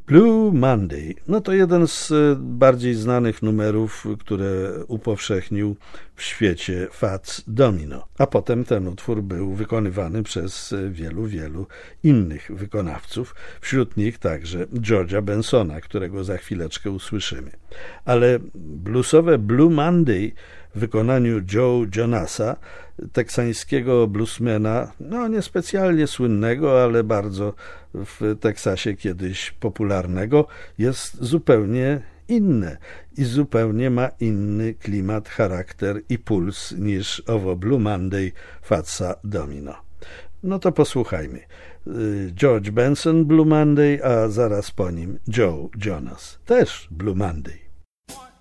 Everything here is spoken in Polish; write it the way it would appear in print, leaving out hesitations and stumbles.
Blue Monday, no to jeden z bardziej znanych numerów, które upowszechnił w świecie Fats Domino. A potem ten utwór był wykonywany przez wielu innych wykonawców, wśród nich także George'a Bensona, którego za chwileczkę usłyszymy. Ale bluesowe Blue Monday w wykonaniu Joe Jonasa, teksańskiego bluesmana, no niespecjalnie słynnego, ale bardzo w Teksasie kiedyś popularnego, jest zupełnie inne i zupełnie ma inny klimat, charakter i puls niż owo Blue Monday Fatsa Domino. No to posłuchajmy. George Benson Blue Monday, a zaraz po nim Joe Jonas, też Blue Monday.